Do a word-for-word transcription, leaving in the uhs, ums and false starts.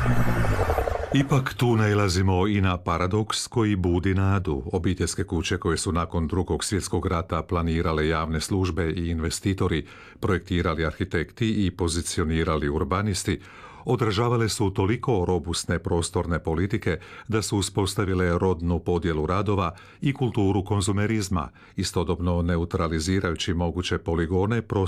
Ipak tu nailazimo i na paradoks koji budi nadu. Obiteljske kuće koje su nakon drugog svjetskog rata planirale javne službe i investitori, projektirali arhitekti i pozicionirali urbanisti, održavale su toliko robustne prostorne politike da su uspostavile rodnu podjelu radova i kulturu konzumerizma, istodobno neutralizirajući moguće poligone